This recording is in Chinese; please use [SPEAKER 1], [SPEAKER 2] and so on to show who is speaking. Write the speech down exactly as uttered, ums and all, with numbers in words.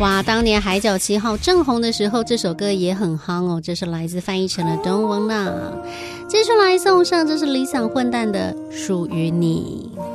[SPEAKER 1] 哇，当年海角七号正红的时候，这首歌也很夯哦。这是来自翻译成了 Don't Wanna。接下来送上，这是理想混蛋的属于你。